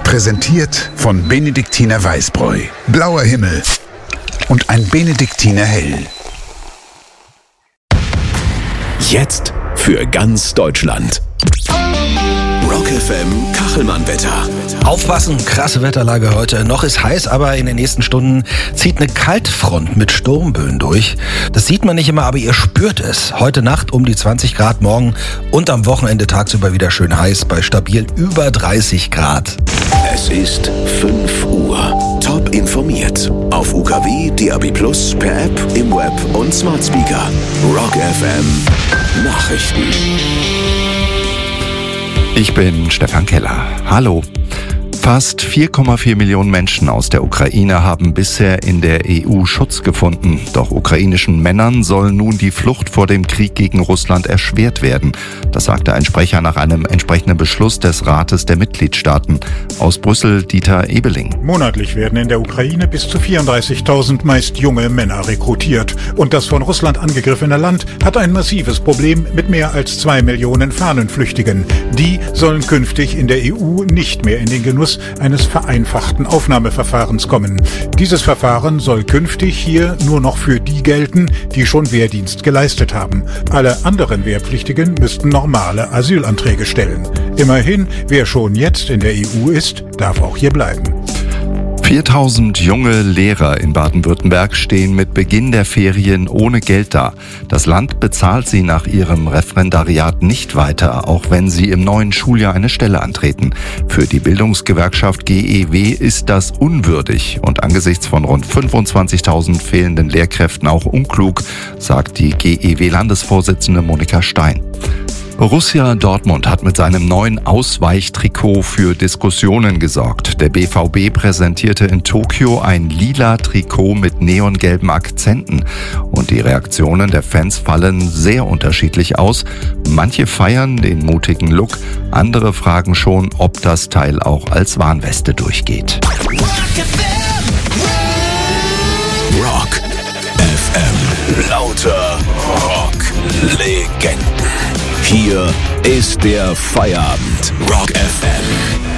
Präsentiert von Benediktiner Weißbräu. Blauer Himmel und ein Benediktiner Hell. Jetzt für ganz Deutschland. Rock FM Kachelmann-Wetter. Aufpassen, krasse Wetterlage heute. Noch ist heiß, aber in den nächsten Stunden zieht eine Kaltfront mit Sturmböen durch. Das sieht man nicht immer, aber ihr spürt es. Heute Nacht um die 20 Grad, morgen und am Wochenende tagsüber wieder schön heiß bei stabil über 30 Grad. Es ist 5 Uhr. Top informiert. Auf UKW, DAB+, per App, im Web und Smart Speaker. Rock FM Nachrichten. Ich bin Stefan Keller. Hallo. Fast 4,4 Millionen Menschen aus der Ukraine haben bisher in der EU Schutz gefunden. Doch ukrainischen Männern soll nun die Flucht vor dem Krieg gegen Russland erschwert werden. Das sagte ein Sprecher nach einem entsprechenden Beschluss des Rates der Mitgliedstaaten. Aus Brüssel Dieter Ebeling. Monatlich werden in der Ukraine bis zu 34.000 meist junge Männer rekrutiert. Und das von Russland angegriffene Land hat ein massives Problem mit mehr als 2 Millionen Fahnenflüchtigen. Die sollen künftig in der EU nicht mehr in den Genuss eines vereinfachten Aufnahmeverfahrens kommen. Dieses Verfahren soll künftig hier nur noch für die gelten, die schon Wehrdienst geleistet haben. Alle anderen Wehrpflichtigen müssten normale Asylanträge stellen. Immerhin, wer schon jetzt in der EU ist, darf auch hier bleiben. 4000 junge Lehrer in Baden-Württemberg stehen mit Beginn der Ferien ohne Geld da. Das Land bezahlt sie nach ihrem Referendariat nicht weiter, auch wenn sie im neuen Schuljahr eine Stelle antreten. Für die Bildungsgewerkschaft GEW ist das unwürdig und angesichts von rund 25.000 fehlenden Lehrkräften auch unklug, sagt die GEW-Landesvorsitzende Monika Stein. Borussia Dortmund hat mit seinem neuen Ausweichtrikot für Diskussionen gesorgt. Der BVB präsentierte in Tokio ein lila Trikot mit neongelben Akzenten. Und die Reaktionen der Fans fallen sehr unterschiedlich aus. Manche feiern den mutigen Look, andere fragen schon, ob das Teil auch als Warnweste durchgeht. Rock FM. Lauter Rock-Legenden. Hier ist der Feierabend. Rock FM.